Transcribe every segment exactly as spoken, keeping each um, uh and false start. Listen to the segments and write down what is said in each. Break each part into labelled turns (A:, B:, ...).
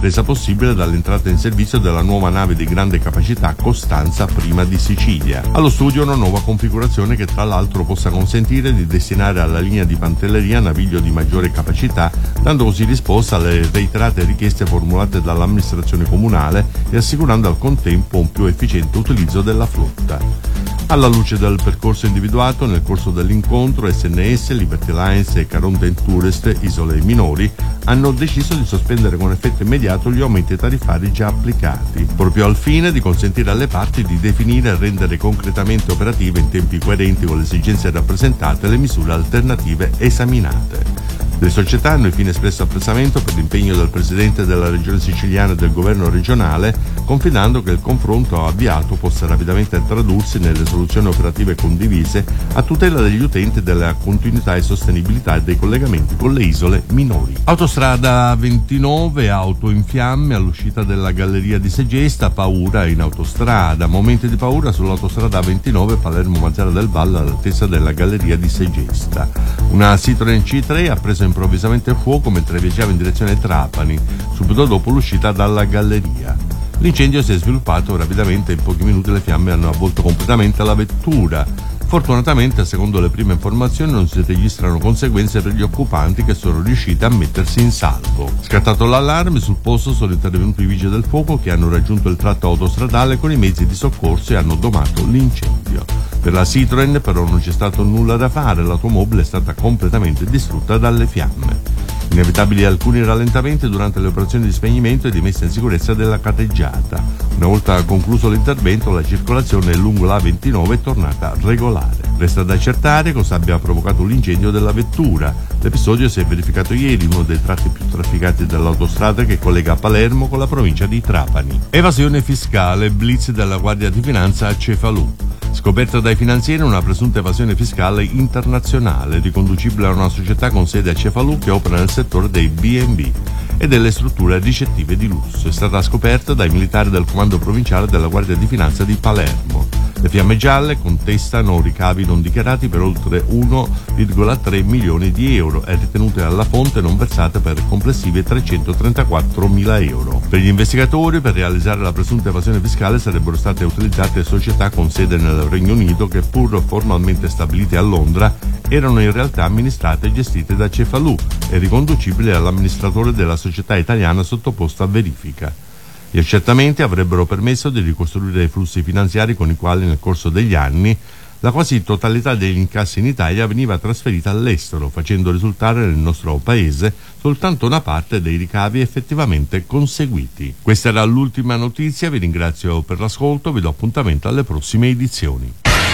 A: resa possibile dall'entrata in servizio della nuova nave di grande capacità Costanza prima di Sicilia. Allo studio una nuova configurazione che tra l'altro possa consentire di destinare alla linea di Pantelleria naviglio di maggiore capacità, dando così risposta alle reiterate richieste formulate dall'amministrazione comunale e assicurando al contempo un più efficiente utilizzo della flotta. Alla luce del percorso individuato nel corso dell'incontro, S N S, Liberty Alliance e Caronte Tourist Isole Minori hanno deciso di sospendere con effetto immediato gli aumenti tariffari già applicati, proprio al fine di consentire alle parti di definire e rendere concretamente operative in tempi coerenti con le esigenze rappresentate le misure alternative esaminate. Le società hanno infine espresso apprezzamento per l'impegno del Presidente della Regione Siciliana e del Governo regionale, confidando che il confronto avviato possa rapidamente tradursi nelle soluzioni operative condivise a tutela degli utenti, della continuità e sostenibilità dei collegamenti con le isole minori. Autostrada ventinove, auto in fiamme all'uscita della galleria di Segesta, paura in autostrada. Momenti di paura sull'autostrada ventinove Palermo-Mazara del Vallo all'altezza della galleria di Segesta. Una Citroen C tre ha preso improvvisamente fuoco mentre viaggiava in direzione Trapani, subito dopo l'uscita dalla galleria. L'incendio si è sviluppato rapidamente e in pochi minuti le fiamme hanno avvolto completamente la vettura. Fortunatamente, secondo le prime informazioni, non si registrano conseguenze per gli occupanti, che sono riusciti a mettersi in salvo. Scattato l'allarme, sul posto sono intervenuti i vigili del fuoco che hanno raggiunto il tratto autostradale con i mezzi di soccorso e hanno domato l'incendio. Per la Citroen però non c'è stato nulla da fare, l'automobile è stata completamente distrutta dalle fiamme. Inevitabili alcuni rallentamenti durante le operazioni di spegnimento e di messa in sicurezza della categgiata. Una volta concluso l'intervento, la circolazione lungo la ventinove è tornata regolare. Resta da accertare cosa abbia provocato l'incendio della vettura. L'episodio si è verificato ieri in uno dei tratti più trafficati dell'autostrada che collega Palermo con la provincia di Trapani. Evasione fiscale, blitz della Guardia di Finanza a Cefalù. Scoperta dai finanzieri una presunta evasione fiscale internazionale riconducibile a una società con sede a Cefalù che opera nel settore dei B and B e delle strutture ricettive di lusso. È stata scoperta dai militari del comando provinciale della Guardia di Finanza di Palermo. Le fiamme gialle contestano ricavi non dichiarati per oltre uno virgola tre milioni di euro e ritenute alla fonte non versate per complessivi trecentotrentaquattromila euro. Per gli investigatori, per realizzare la presunta evasione fiscale sarebbero state utilizzate società con sede nel Regno Unito che, pur formalmente stabilite a Londra, erano in realtà amministrate e gestite da Cefalù e riconducibili all'amministratore della società italiana sottoposta a verifica. Gli accertamenti avrebbero permesso di ricostruire i flussi finanziari con i quali nel corso degli anni la quasi totalità degli incassi in Italia veniva trasferita all'estero, facendo risultare nel nostro paese soltanto una parte dei ricavi effettivamente conseguiti. Questa era l'ultima notizia, vi ringrazio per l'ascolto, vi do appuntamento alle prossime edizioni.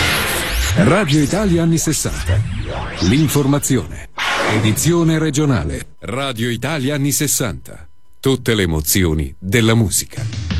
B: Radio Italia anni sessanta. L'informazione. Edizione regionale. Radio Italia anni sessanta. Tutte le emozioni della musica.